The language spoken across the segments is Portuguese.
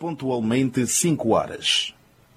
pontualmente 5 horas.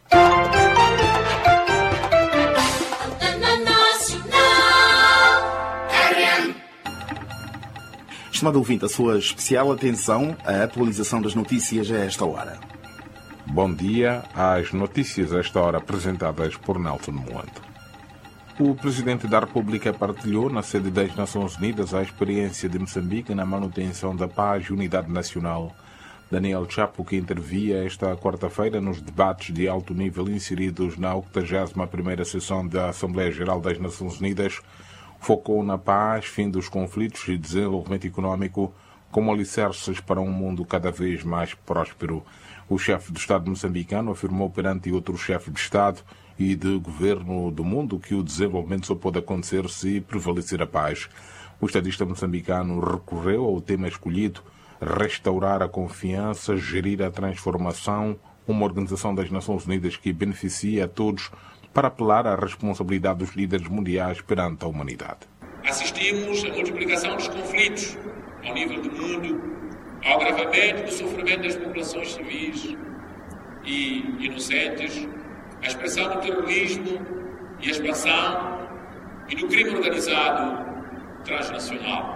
Estimado ouvinte, a sua especial atenção à atualização das notícias a esta hora. Bom dia. As notícias a esta hora apresentadas por Nelson Moando. O Presidente da República partilhou na sede das Nações Unidas a experiência de Moçambique na manutenção da paz e unidade nacional. Daniel Chapo, que intervia esta quarta-feira nos debates de alto nível inseridos na 81ª sessão da Assembleia Geral das Nações Unidas, focou na paz, fim dos conflitos e desenvolvimento econômico como alicerces para um mundo cada vez mais próspero. O chefe do Estado moçambicano afirmou perante outros chefes de Estado e de governo do mundo que o desenvolvimento só pode acontecer se prevalecer a paz. O estadista moçambicano recorreu ao tema escolhido: restaurar a confiança, gerir a transformação, uma organização das Nações Unidas que beneficia a todos, para apelar à responsabilidade dos líderes mundiais perante a humanidade. Assistimos à multiplicação dos conflitos ao nível do mundo, ao agravamento do sofrimento das populações civis e inocentes, à expressão do terrorismo e a expansão e do crime organizado transnacional.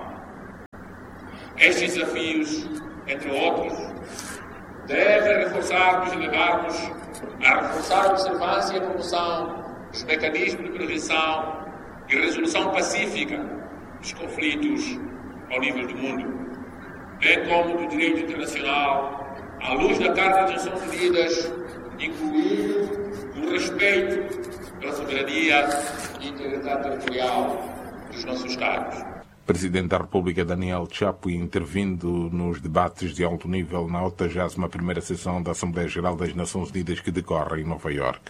Estes desafios, entre outros, devem reforçar-nos e levar-nos a reforçar a observância e a promoção dos mecanismos de prevenção e resolução pacífica dos conflitos ao nível do mundo, bem como do direito internacional, à luz da Carta das Nações Unidas, incluindo o respeito pela soberania e integridade territorial dos nossos Estados. Presidente da República Daniel Chapo, intervindo nos debates de alto nível na 81ª sessão da Assembleia Geral das Nações Unidas que decorre em Nova Iorque.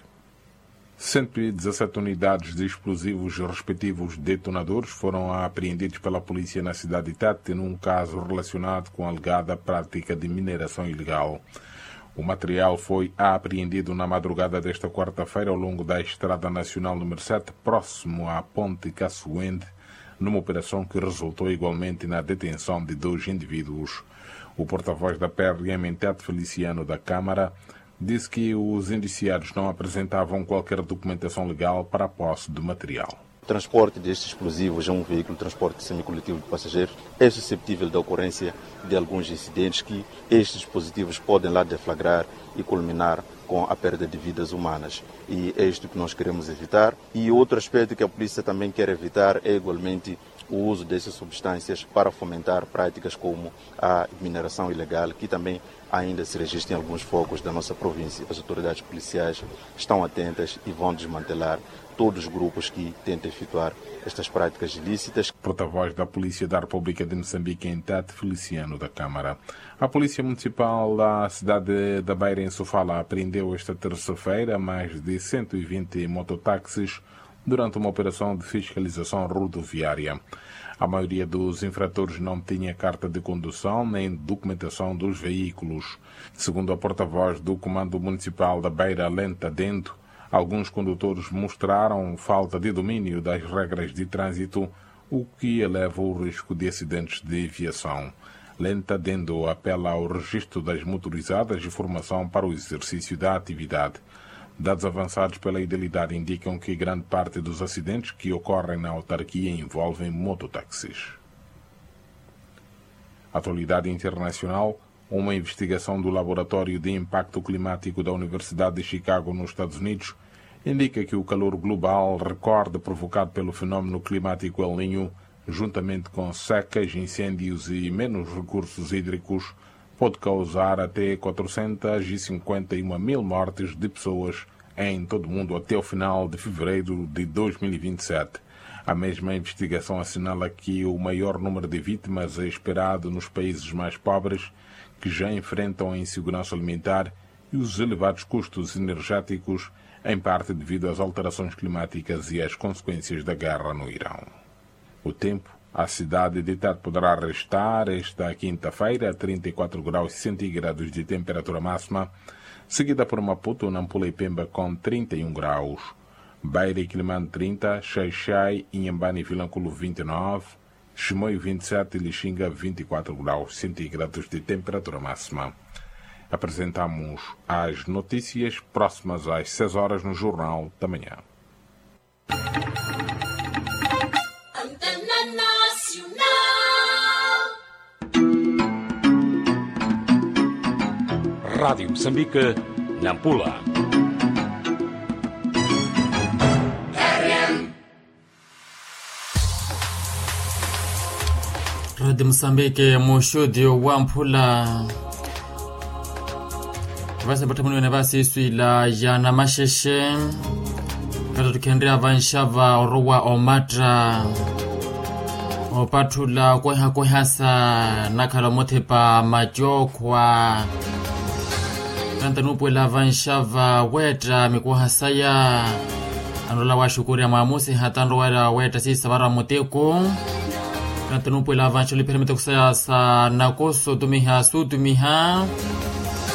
117 unidades de explosivos respectivos detonadores foram apreendidos pela polícia na cidade de Tete num caso relacionado com a alegada prática de mineração ilegal. O material foi apreendido na madrugada desta quarta-feira ao longo da Estrada Nacional número 7, próximo à Ponte Caçoende, numa operação que resultou igualmente na detenção de 2 indivíduos. O porta-voz da PRM em Tete, Feliciano da Câmara, disse que os indiciados não apresentavam qualquer documentação legal para a posse do material. O transporte destes explosivos é um veículo de transporte semicoletivo de passageiros. É suscetível da ocorrência de alguns incidentes que estes dispositivos podem lá deflagrar e culminar com a perda de vidas humanas. E é isto que nós queremos evitar. E outro aspecto que a polícia também quer evitar é igualmente o uso dessas substâncias para fomentar práticas como a mineração ilegal, que também ainda se registra em alguns focos da nossa província. As autoridades policiais estão atentas e vão desmantelar todos os grupos que tentam efetuar estas práticas ilícitas. Porta-voz da Polícia da República de Moçambique em Tete, Feliciano da Câmara. A Polícia Municipal da cidade da Beira, em Sofala, apreendeu esta terça-feira mais de 120 mototáxis durante uma operação de fiscalização rodoviária. A maioria dos infratores não tinha carta de condução nem documentação dos veículos. Segundo a porta-voz do Comando Municipal da Beira, Lenta Dendo, alguns condutores mostraram falta de domínio das regras de trânsito, o que eleva o risco de acidentes de viação. Lenta Dendo apela ao registro das motorizadas e formação para o exercício da atividade. Dados avançados pela Idealidade indicam que grande parte dos acidentes que ocorrem na autarquia envolvem mototáxis. Atualidade internacional. Uma investigação do Laboratório de Impacto Climático da Universidade de Chicago, nos Estados Unidos, indica que o calor global recorde provocado pelo fenómeno climático El Niño, juntamente com secas, incêndios e menos recursos hídricos, pode causar até 451 mil mortes de pessoas em todo o mundo até o final de fevereiro de 2027. A mesma investigação assinala que o maior número de vítimas é esperado nos países mais pobres, que já enfrentam a insegurança alimentar e os elevados custos energéticos, em parte devido às alterações climáticas e às consequências da guerra no Irão. O tempo. A cidade de Tete poderá restar esta quinta-feira a 34 graus centígrados de temperatura máxima, seguida por Maputo, Nampula e Pemba com 31 graus. Beira e Quilimane 30, Xai-Xai, Inhambane e Vilanculo 29, Chimoio 27 e Lixinga 24 graus centígrados de temperatura máxima. Apresentamos as notícias próximas às 6 horas no Jornal da Manhã. Rádio Moçambique, Nampula. Rádio Moçambique, Mushudio Wampula. Vasi batamuni na vasi suila jana masheshe. Kato tukendria vanshava oruwa omatra. Opatula kwa hasa nakala motepa majokwa. Kantanupu la vanshava weta mikuwa hasaya. Anola wa shukuri ya maamusi hatando wala weta si sabara moteko. Kantanupu la vanshava li permite kusaya sa nakoso tumiha su tumiha.